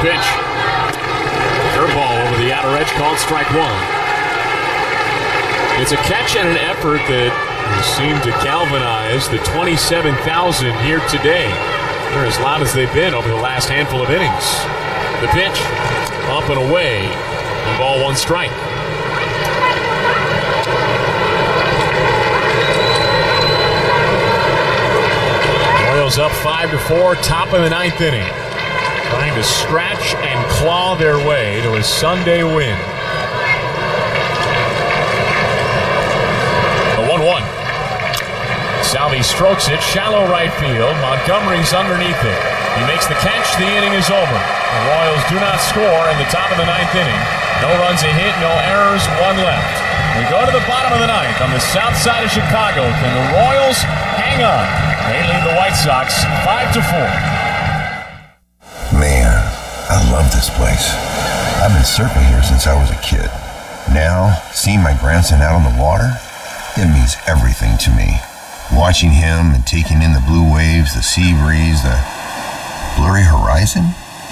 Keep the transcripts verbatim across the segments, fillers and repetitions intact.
pitch. Curveball over the outer edge, called strike one. It's a catch and an effort that seemed to galvanize the twenty-seven thousand here today. They're as loud as they've been over the last handful of innings. The pitch, up and away, and ball one strike. Royals up five to four, top of the ninth inning. Trying to scratch and claw their way to a Sunday win. The one one. Salvi strokes it, shallow right field. Montgomery's underneath it. He makes the catch, the inning is over. The Royals do not score in the top of the ninth inning. No runs a hit, no errors, one left. We go to the bottom of the ninth on the south side of Chicago. Can the Royals hang on? They lead the White Sox five to four. Man, I love this place. I've been surfing here since I was a kid. Now, seeing my grandson out on the water, it means everything to me. Watching him and taking in the blue waves, the sea breeze, the blurry horizon.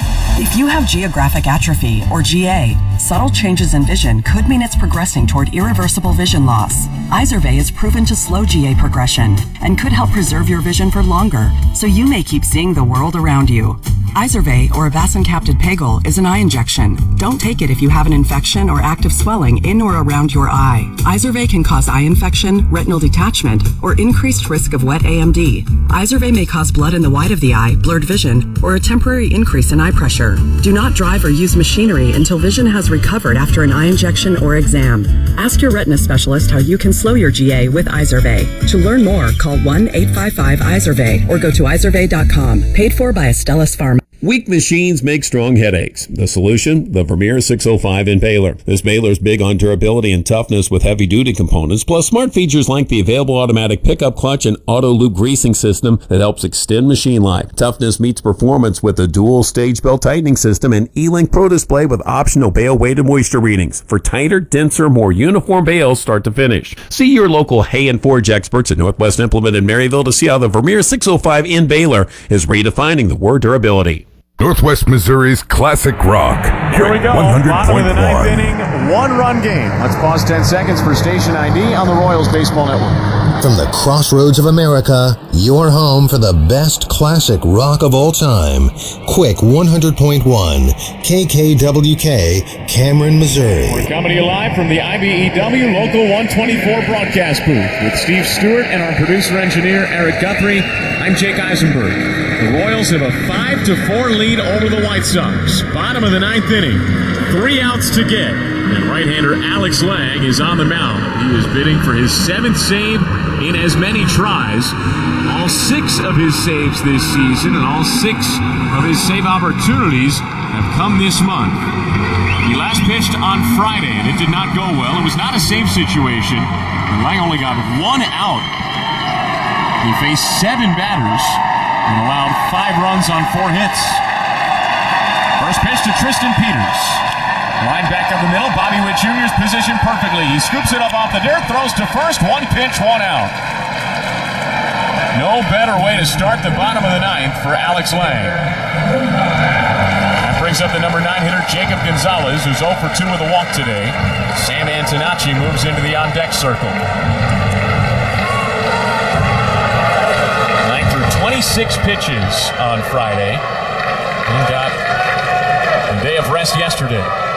If you have geographic atrophy, or G A, subtle changes in vision could mean it's progressing toward irreversible vision loss. Izervay is proven to slow G A progression and could help preserve your vision for longer, so you may keep seeing the world around you. Izervay, or avacincaptad pegol, is an eye injection. Don't take it if you have an infection or active swelling in or around your eye. Izervay can cause eye infection, retinal detachment, or increased risk of wet A M D. Izervay may cause blood in the white of the eye, blurred vision, or a temporary increase in eye pressure. Do not drive or use machinery until vision has recovered after an eye injection or exam. Ask your retina specialist how you can slow your G A with Izervay. To learn more, call one eight five five Izervay or go to izervay dot com. Paid for by Astellas Pharma. Weak machines make strong headaches. The solution? The Vermeer six oh five Impaler. This baler is big on durability and toughness with heavy-duty components, plus smart features like the available automatic pickup clutch and auto-loop greasing system that helps extend machine life. Toughness meets performance with a dual stage belt tightening system and E-Link Pro Display with optional bale weight and moisture readings for tighter, denser, more uniform bales start to finish. See your local Hay and Forge experts at Northwest Implement in Maryville to see how the Vermeer six oh five Impaler is redefining the word durability. Northwest Missouri's classic rock. Here we go. one hundred Bottom point of the ninth one. inning, one-run game. Let's pause ten seconds for station I D on the Royals Baseball Network. From the crossroads of America, your home for the best classic rock of all time. Quick one hundred point one, K K W K, Cameron, Missouri. We're coming to you live from the I B E W Local one twenty-four broadcast booth with Steve Stewart and our producer-engineer, Eric Guthrie. I'm Jake Eisenberg. The Royals have a five to four lead over the White Sox. Bottom of the ninth inning. Three outs to get. And right-hander Alex Lang is on the mound. He is bidding for his seventh save in as many tries. All six of his saves this season and all six of his save opportunities have come this month. He last pitched on Friday, and it did not go well. It was not a save situation. And Lang only got one out. He faced seven batters and allowed five runs on four hits. First pitch to Tristan Peters. Line back up the middle. Bobby Witt Junior is positioned perfectly. He scoops it up off the dirt, throws to first. One pitch, one out. No better way to start the bottom of the ninth for Alex Lang. That brings up the number nine hitter, Jacob Gonzalez, who's oh for two with a walk today. Sam Antonacci moves into the on-deck circle. twenty-six pitches on Friday. He got a day of rest yesterday.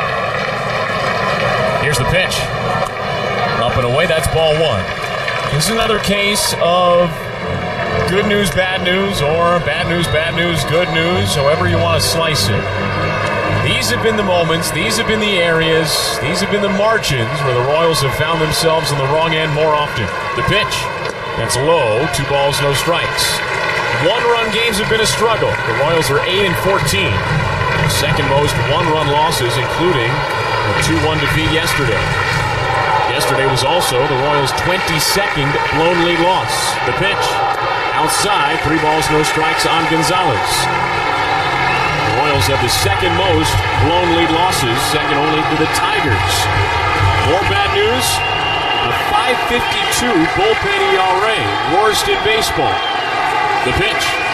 Here's the pitch. Up and away, that's ball one. This is another case of good news, bad news, or bad news, bad news, good news, however you want to slice it. These have been the moments, these have been the areas, these have been the margins where the Royals have found themselves on the wrong end more often. The pitch, that's low, two balls, no strikes. One-run games have been a struggle. The Royals are eight and fourteen. The second most one-run losses, including a two one defeat yesterday. Yesterday was also the Royals' twenty-second blown lead loss. The pitch, outside, three balls, no strikes on Gonzalez. The Royals have the second most blown lead losses, second only to the Tigers. More bad news, a five fifty-two bullpen E R A, worst in baseball. The pitch,